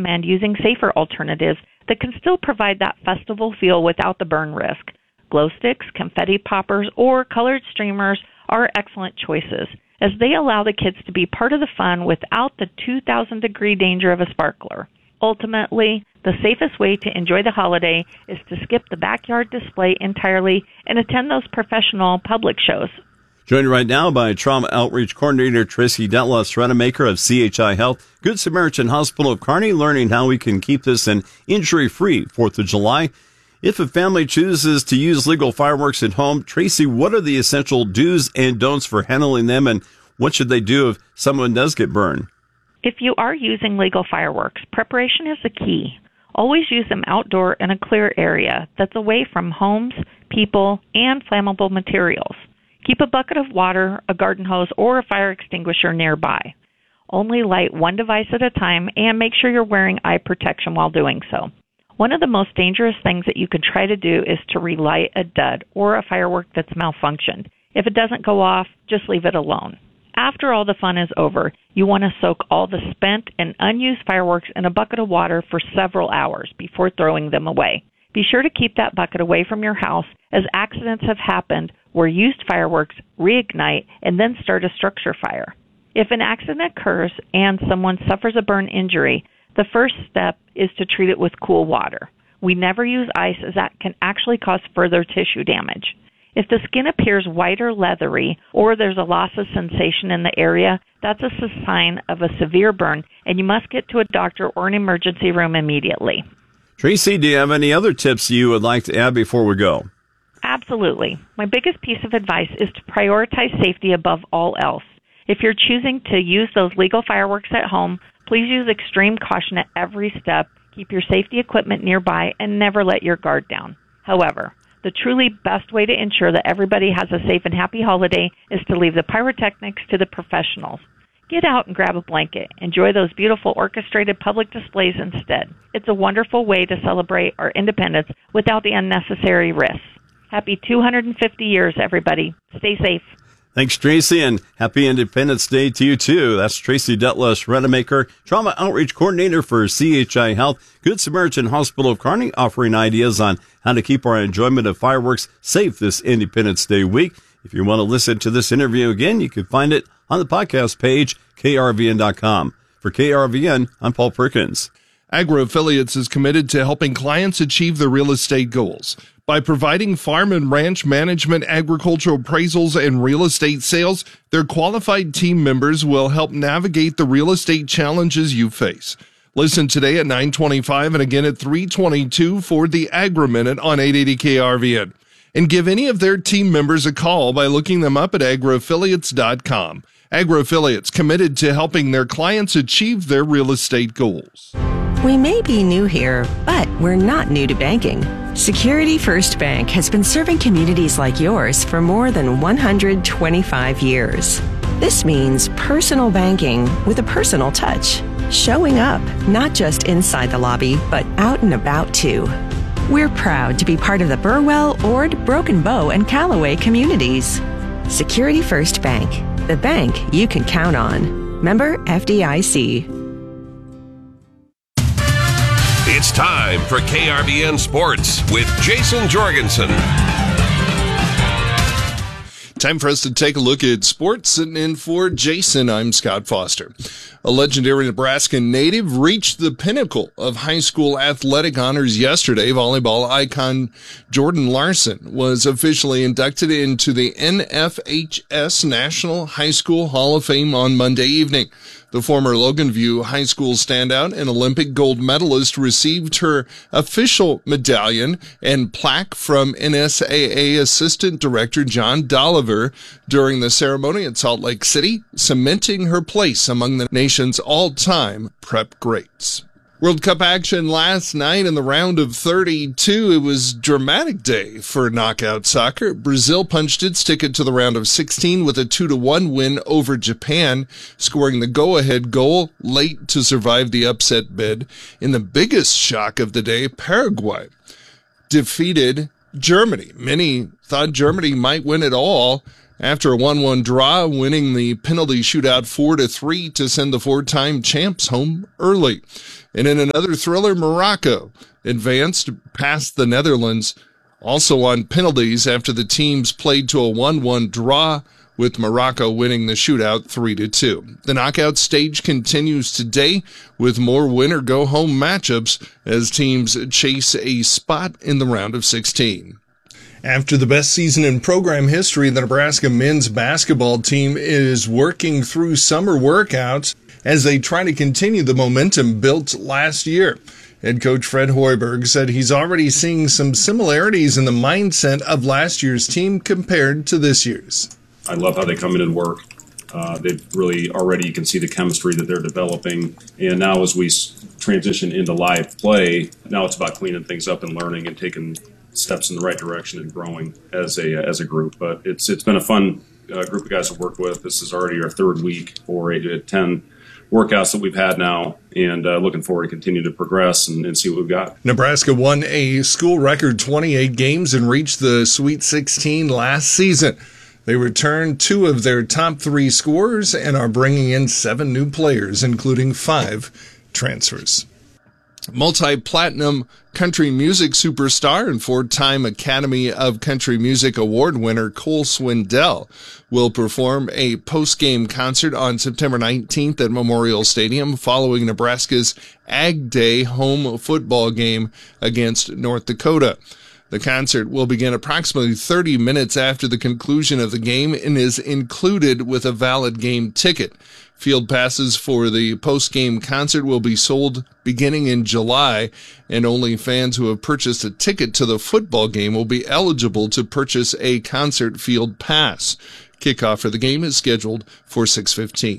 recommend using safer alternatives that can still provide that festival feel without the burn risk. Glow sticks, confetti poppers, or colored streamers are excellent choices, as they allow the kids to be part of the fun without the 2,000-degree danger of a sparkler. Ultimately, the safest way to enjoy the holiday is to skip the backyard display entirely and attend those professional public shows. Joined right now by Trauma Outreach Coordinator Tracy Detlos, Redemaker of CHI Health, Good Samaritan Hospital of Kearney, learning how we can keep this an injury-free 4th of July. If a family chooses to use legal fireworks at home, Tracy, what are the essential do's and don'ts for handling them, and what should they do if someone does get burned? If you are using legal fireworks, preparation is the key. Always use them outdoor in a clear area that's away from homes, people, and flammable materials. Keep a bucket of water, a garden hose, or a fire extinguisher nearby. Only light one device at a time and make sure you're wearing eye protection while doing so. One of the most dangerous things that you can try to do is to relight a dud or a firework that's malfunctioned. If it doesn't go off, just leave it alone. After all the fun is over, you want to soak all the spent and unused fireworks in a bucket of water for several hours before throwing them away. Be sure to keep that bucket away from your house, as accidents have happened where used fireworks reignite and then start a structure fire. If an accident occurs and someone suffers a burn injury, the first step is to treat it with cool water. We never use ice, as that can actually cause further tissue damage. If the skin appears white or leathery, or there's a loss of sensation in the area, that's a sign of a severe burn, and you must get to a doctor or an emergency room immediately. Tracy, do you have any other tips you would like to add before we go? Absolutely. My biggest piece of advice is to prioritize safety above all else. If you're choosing to use those legal fireworks at home, please use extreme caution at every step, keep your safety equipment nearby, and never let your guard down. However, the truly best way to ensure that everybody has a safe and happy holiday is to leave the pyrotechnics to the professionals. Get out and grab a blanket. Enjoy those beautiful orchestrated public displays instead. It's a wonderful way to celebrate our independence without the unnecessary risks. Happy 250 years, everybody. Stay safe. Thanks, Tracy, and happy Independence Day to you, too. That's Tracy Detlos, Redemaker, Trauma Outreach Coordinator for CHI Health, Good Samaritan Hospital of Kearney, offering ideas on how to keep our enjoyment of fireworks safe this Independence Day week. If you want to listen to this interview again, you can find it on the podcast page, krvn.com. For KRVN, I'm Paul Perkins. Agro Affiliates is committed to helping clients achieve their real estate goals. By providing farm and ranch management, agricultural appraisals, and real estate sales, their qualified team members will help navigate the real estate challenges you face. Listen today at 9:25 and again at 3:22 for the Agri Minute on 880 KRVN. And give any of their team members a call by looking them up at agroaffiliates.com. Agro Affiliates, committed to helping their clients achieve their real estate goals. We may be new here, but we're not new to banking. Security First Bank has been serving communities like yours for more than 125 years. This means personal banking with a personal touch. Showing up, not just inside the lobby, but out and about too. We're proud to be part of the Burwell, Ord, Broken Bow, and Callaway communities. Security First Bank, the bank you can count on. Member FDIC. It's time for KRVN Sports with Jason Jorgensen. Time for us to take a look at sports, and for Jason, I'm Scott Foster. A legendary Nebraska native reached the pinnacle of high school athletic honors yesterday. Volleyball icon Jordan Larson was officially inducted into the NFHS National High School Hall of Fame on Monday evening. The former Loganview High School standout and Olympic gold medalist received her official medallion and plaque from NSAA Assistant Director John Dolliver during the ceremony at Salt Lake City, cementing her place among the nation's all-time prep greats. World Cup action last night in the round of 32. It was a dramatic day for knockout soccer. Brazil punched its ticket to the round of 16 with a 2-1 win over Japan, scoring the go-ahead goal late to survive the upset bid. In the biggest shock of the day, Paraguay defeated Germany. Many thought Germany might win it all after a 1-1 draw, winning the penalty shootout 4-3 to send the 4-time champs home early. And in another thriller, Morocco advanced past the Netherlands, also on penalties after the teams played to a 1-1 draw, with Morocco winning the shootout 3-2. The knockout stage continues today with more win-or-go-home matchups as teams chase a spot in the round of 16. After the best season in program history, the Nebraska men's basketball team is working through summer workouts as they try to continue the momentum built last year. Head coach Fred Hoiberg said he's already seeing some similarities in the mindset of last year's team compared to this year's. I love how they come in and work. They've really already, you can see the chemistry that they're developing. And now as we transition into live play, now it's about cleaning things up and learning and taking steps in the right direction and growing as a group. But it's been a fun group of guys to work with. This is already our third week for 10 workouts that we've had now, and looking forward to continue to progress and see what we've got. Nebraska won a school record 28 games and reached the Sweet 16 last season. They returned 2 of their top 3 scorers and are bringing in 7 new players, including 5 transfers. Multi-platinum country music superstar and 4-time Academy of Country Music Award winner Cole Swindell will perform a post-game concert on September 19th at Memorial Stadium following Nebraska's Ag Day home football game against North Dakota. The concert will begin approximately 30 minutes after the conclusion of the game and is included with a valid game ticket. Field passes for the post-game concert will be sold beginning in July, and only fans who have purchased a ticket to the football game will be eligible to purchase a concert field pass. Kickoff for the game is scheduled for 6:15.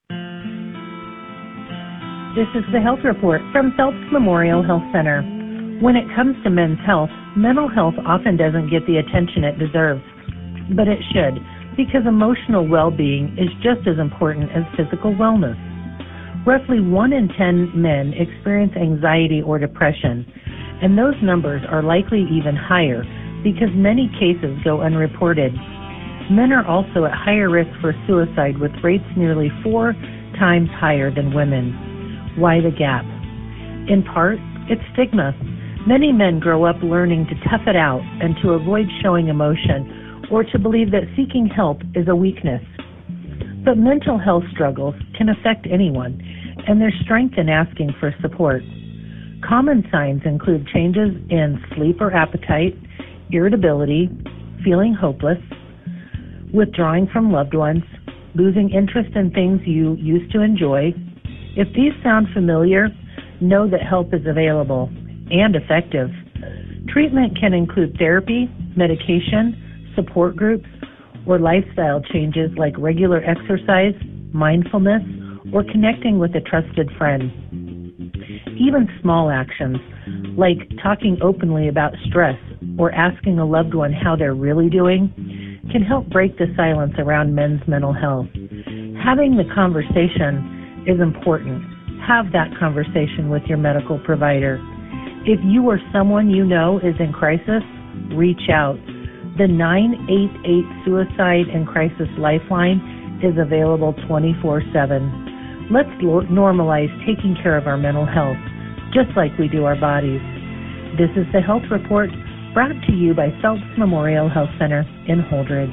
This is the Health Report from Phelps Memorial Health Center. When it comes to men's health, mental health often doesn't get the attention it deserves. But it should, because emotional well-being is just as important as physical wellness. Roughly 1 in 10 men experience anxiety or depression, and those numbers are likely even higher because many cases go unreported. Men are also at higher risk for suicide, with rates nearly 4 times higher than women. Why the gap? In part, it's stigma. Many men grow up learning to tough it out and to avoid showing emotion, or to believe that seeking help is a weakness. But mental health struggles can affect anyone, and there's strength in asking for support. Common signs include changes in sleep or appetite, irritability, feeling hopeless, withdrawing from loved ones, losing interest in things you used to enjoy. If these sound familiar, know that help is available and effective. Treatment can include therapy, medication, support groups, or lifestyle changes like regular exercise, mindfulness, or connecting with a trusted friend. Even small actions, like talking openly about stress or asking a loved one how they're really doing, can help break the silence around men's mental health. Having the conversation is important. Have that conversation with your medical provider. If you or someone you know is in crisis, reach out. The 988 Suicide and Crisis Lifeline is available 24/7. Let's normalize taking care of our mental health, just like we do our bodies. This is the Health Report, brought to you by Phelps Memorial Health Center in Holdridge.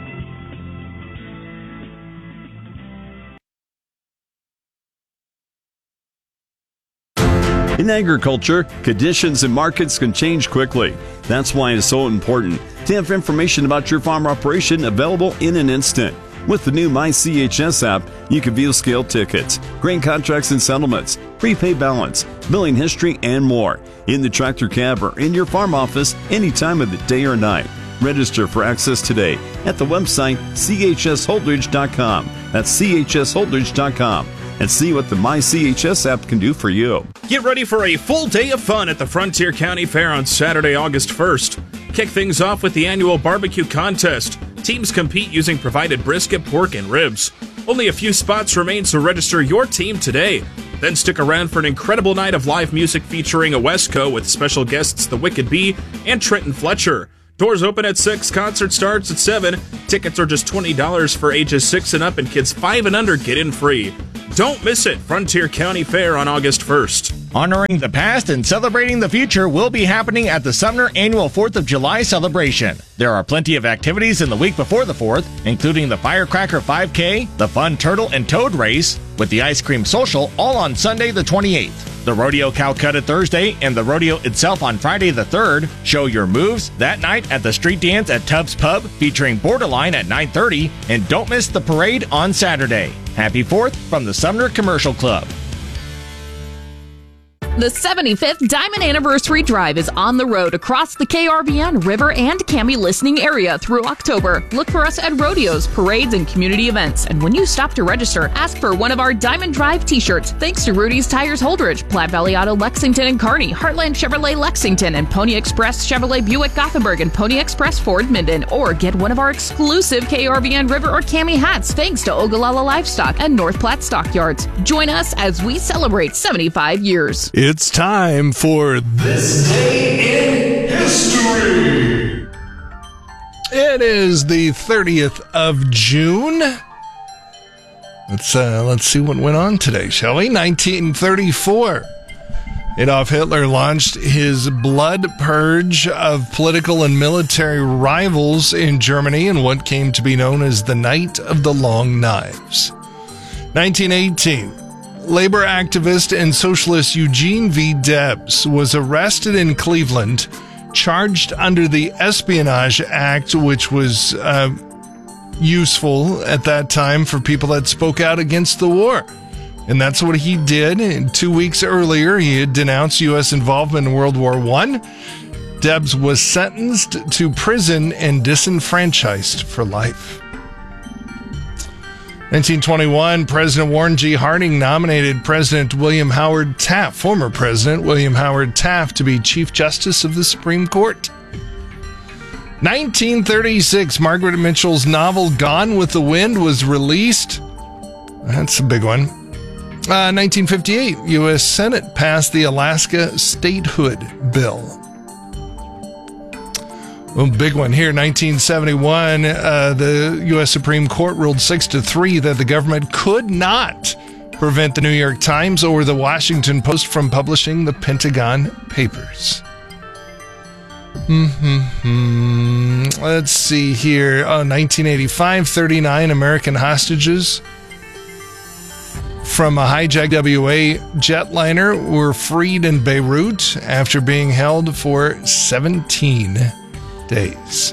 In agriculture, conditions and markets can change quickly. That's why it's so important to have information about your farm operation available in an instant. With the new MyCHS app, you can view scale tickets, grain contracts and settlements, prepaid balance, billing history, and more in the tractor cab or in your farm office any time of the day or night. Register for access today at the website chsholdridge.com. That's chsholdridge.com. And see what the MyCHS app can do for you. Get ready for a full day of fun at the Frontier County Fair on Saturday, August 1st. Kick things off with the annual barbecue contest. Teams compete using provided brisket, pork, and ribs. Only a few spots remain, so register your team today. Then stick around for an incredible night of live music featuring a Wesco with special guests The Wicked Bee and Trenton Fletcher. Doors open at 6, concert starts at 7. Tickets are just $20 for ages 6 and up, and kids 5 and under get in free. Don't miss it. Frontier County Fair on August 1st. Honoring the past and celebrating the future will be happening at the Sumner Annual 4th of July celebration. There are plenty of activities in the week before the 4th, including the Firecracker 5K, the Fun Turtle and Toad Race, with the Ice Cream Social all on Sunday the 28th. The Rodeo Calcutta Thursday and the rodeo itself on Friday the 3rd. Show your moves that night at the Street Dance at Tubbs Pub featuring Borderline at 9:30, and don't miss the parade on Saturday. Happy 4th from the Sumner Commercial Club. The 75th Diamond Anniversary Drive is on the road across the KRVN, River, and Cami listening area through October. Look for us at rodeos, parades, and community events. And when you stop to register, ask for one of our Diamond Drive t-shirts. Thanks to Rudy's Tires Holdridge, Platte Valley Auto Lexington and Kearney, Heartland Chevrolet Lexington, and Pony Express Chevrolet Buick Gothenburg, and Pony Express Ford Minden. Or get one of our exclusive KRVN, River, or Cami hats thanks to Ogallala Livestock and North Platte Stockyards. Join us as we celebrate 75 years. It's time for This Day in History. It is the 30th of June. Let's see what went on today, shall we? 1934. Adolf Hitler launched his blood purge of political and military rivals in Germany in what came to be known as the Night of the Long Knives. 1918. Labor activist and socialist Eugene V. Debs was arrested in Cleveland, charged under the Espionage Act, which was useful at that time for people that spoke out against the war. And that's what he did. And 2 weeks earlier, he had denounced U.S. involvement in World War I. Debs was sentenced to prison and disenfranchised for life. 1921, President Warren G. Harding nominated President William Howard Taft, former President William Howard Taft, to be Chief Justice of the Supreme Court. 1936, Margaret Mitchell's novel Gone with the Wind was released. That's a big one. 1958, U.S. Senate passed the Alaska Statehood Bill. Well, big one here. 1971, the U.S. Supreme Court ruled 6-3 that the government could not prevent the New York Times or the Washington Post from publishing the Pentagon Papers. Let's see here. 1985, 39 American hostages from a hijacked WA jetliner were freed in Beirut after being held for 17 days.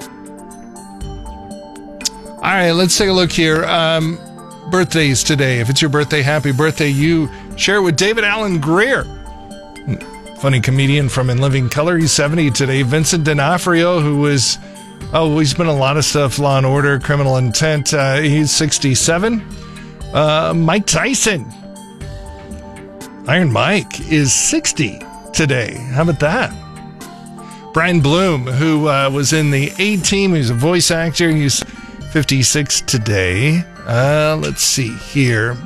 All right, let's take a look here. Birthdays today. If it's your birthday, happy birthday. You share it with David Allen Greer, funny comedian from In Living Color. He's 70 today. Vincent D'Onofrio, who was, he's been in a lot of stuff, Law and Order, Criminal Intent. He's 67. Mike Tyson, Iron Mike, is 60 today. How about that? Brian Bloom, who was in the A-Team, he's a voice actor. He's 56 today. Let's see here.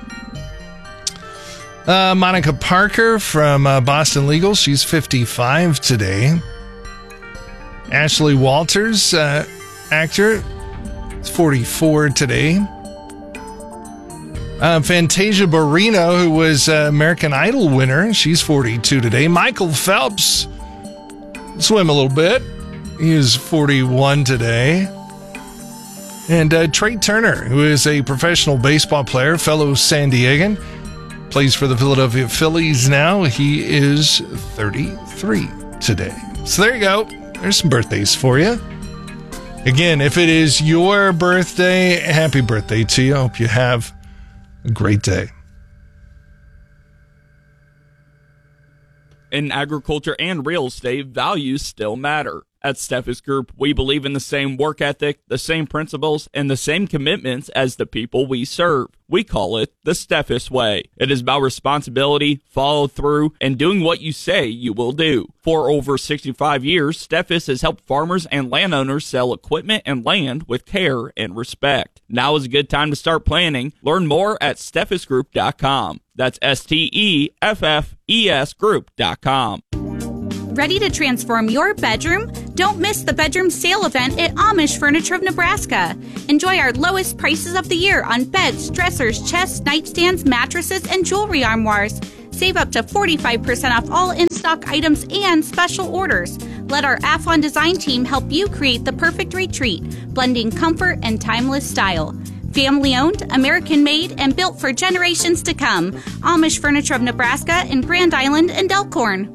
Monica Parker from Boston Legal, she's 55 today. Ashley Walters, actor, is 44 today. Fantasia Barrino, who was American Idol winner, she's 42 today. Michael Phelps, swim a little bit, he is 41 today. And Trey Turner, who is a professional baseball player, fellow San Diegan, plays for the Philadelphia Phillies now. He is 33 today. So there you go. There's some birthdays for you. Again, if it is your birthday, happy birthday to you. I hope you have a great day. In agriculture and real estate, values still matter. At Steffes Group, we believe in the same work ethic, the same principles, and the same commitments as the people we serve. We call it the Steffes Way. It is about responsibility, follow through, and doing what you say you will do. For over 65 years, Steffes has helped farmers and landowners sell equipment and land with care and respect. Now is a good time to start planning. Learn more at steffesgroup.com. That's STEFFES group.com. Ready to transform your bedroom? Don't miss the bedroom sale event at Amish Furniture of Nebraska. Enjoy our lowest prices of the year on beds, dressers, chests, nightstands, mattresses, and jewelry armoires. Save up to 45% off all in-stock items and special orders. Let our Athlon design team help you create the perfect retreat, blending comfort and timeless style. Family-owned, American-made, and built for generations to come. Amish Furniture of Nebraska in Grand Island and Elkhorn.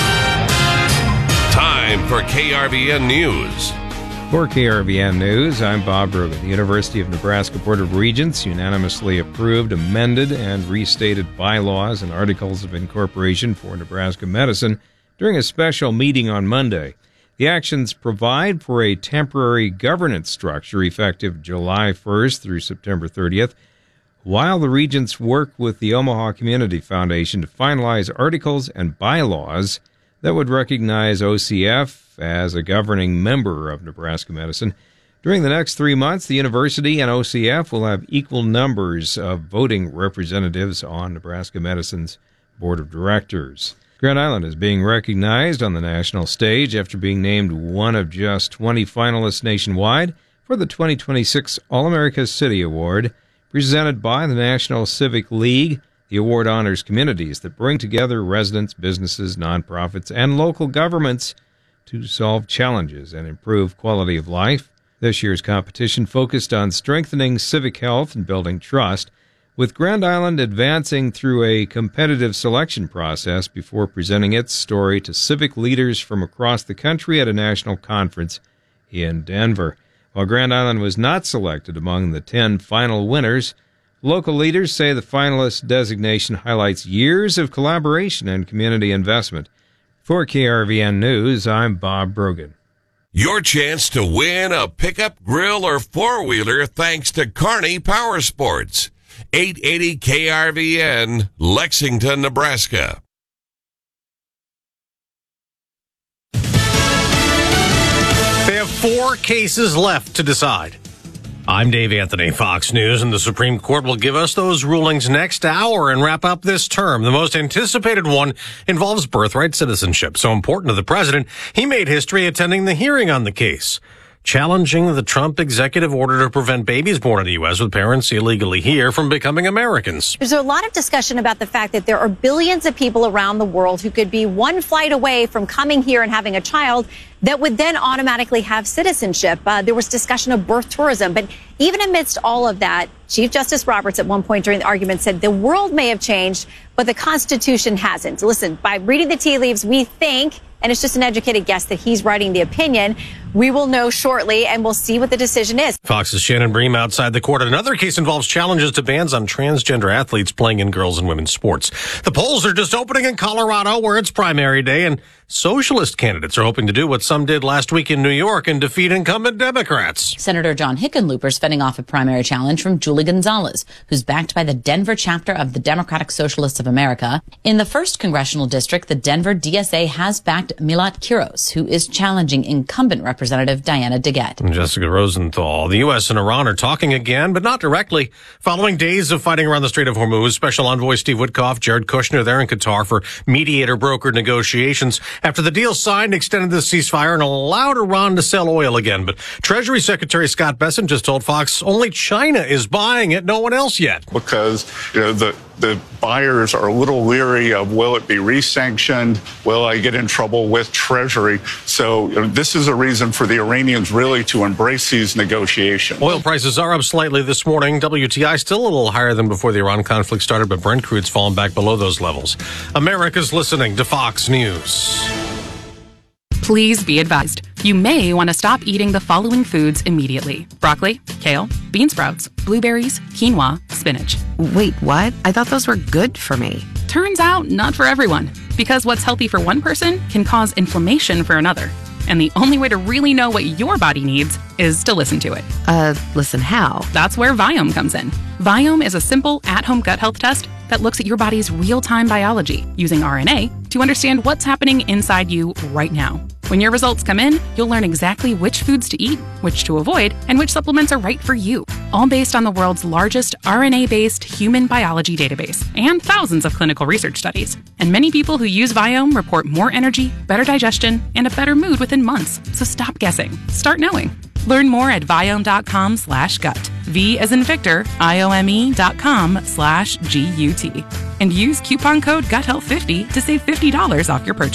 Time for KRVN News. For KRVN News, I'm Bob Brogan. The University of Nebraska Board of Regents unanimously approved amended and restated bylaws and articles of incorporation for Nebraska Medicine during a special meeting on Monday. The actions provide for a temporary governance structure effective July 1st through September 30th, while the Regents work with the Omaha Community Foundation to finalize articles and bylaws that would recognize OCF as a governing member of Nebraska Medicine. During the next 3 months, the university and OCF will have equal numbers of voting representatives on Nebraska Medicine's board of directors. Grand Island is being recognized on the national stage after being named one of just 20 finalists nationwide for the 2026 All-America City Award, presented by the National Civic League. The award honors communities that bring together residents, businesses, nonprofits, and local governments to solve challenges and improve quality of life. This year's competition focused on strengthening civic health and building trust, with Grand Island advancing through a competitive selection process before presenting its story to civic leaders from across the country at a national conference in Denver. While Grand Island was not selected among the 10 final winners, local leaders say the finalist designation highlights years of collaboration and community investment. For KRVN News, I'm Bob Brogan. Your chance to win a pickup, grill, or four-wheeler thanks to Kearney Power Sports. 880 KRVN, Lexington, Nebraska. They have 4 cases left to decide. I'm Dave Anthony, Fox News, and the Supreme Court will give us those rulings next hour and wrap up this term. The most anticipated one involves birthright citizenship. So important to the president, he made history attending the hearing on the case, challenging the Trump executive order to prevent babies born in the U.S. with parents illegally here from becoming Americans. There's a lot of discussion about the fact that there are billions of people around the world who could be one flight away from coming here and having a child that would then automatically have citizenship. There was discussion of birth tourism. But even amidst all of that, Chief Justice Roberts at one point during the argument said the world may have changed, but the Constitution hasn't. Listen, by reading the tea leaves, we think, and it's just an educated guess, that he's writing the opinion. We will know shortly, and we'll see what the decision is. Fox's Shannon Bream outside the court. Another case involves challenges to bans on transgender athletes playing in girls' and women's sports. The polls are just opening in Colorado, where it's primary day, and socialist candidates are hoping to do what some did last week in New York and defeat incumbent Democrats. Senator John Hickenlooper fending off a primary challenge from Julie Gonzalez, who's backed by the Denver chapter of the Democratic Socialists of America. In the 1st Congressional District, the Denver DSA has backed Milat Kiros, who is challenging incumbent Representative Diana DeGette. And Jessica Rosenthal. The U.S. and Iran are talking again, but not directly. Following days of fighting around the Strait of Hormuz, Special Envoy Steve Witkoff, Jared Kushner, they're in Qatar for mediator-brokered negotiations. After the deal signed, extended the ceasefire and allowed Iran to sell oil again. But Treasury Secretary Scott Bessent just told Fox only China is buying it, no one else yet. Because, the buyers are a little leery of, will it be re-sanctioned? Will I get in trouble with Treasury? So this is a reason for the Iranians really to embrace these negotiations. Oil prices are up slightly this morning. WTI still a little higher than before the Iran conflict started, but Brent crude's fallen back below those levels. America's listening to Fox News. Please be advised, you may want to stop eating the following foods immediately: broccoli, kale, bean sprouts, blueberries, quinoa, spinach. Wait, what? I thought those were good for me. Turns out, not for everyone, because what's healthy for one person can cause inflammation for another. And the only way to really know what your body needs is to listen to it. Listen how? That's where Viome comes in. Viome is a simple, at-home gut health test that looks at your body's real-time biology using RNA to understand what's happening inside you right now. When your results come in, you'll learn exactly which foods to eat, which to avoid, and which supplements are right for you. all based on the world's largest RNA-based human biology database and thousands of clinical research studies. And many people who use Viome report more energy, better digestion, and a better mood within months. So stop guessing. Start knowing. Learn more at Viome.com/gut. V as in Victor, IOME.com/GUT. And use coupon code GUTHEALTH50 to save $50 off your purchase.